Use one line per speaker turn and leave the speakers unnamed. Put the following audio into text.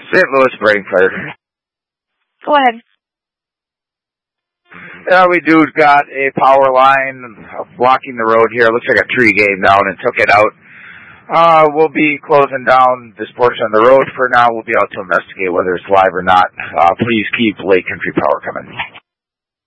St. Louis Brain Fire.
Go ahead.
Yeah, we do got a power line blocking the road here. Looks like a tree came down and took it out. We'll be closing down this portion of the road for now. We'll be out to investigate whether it's live or not. Please keep Lake Country Power coming.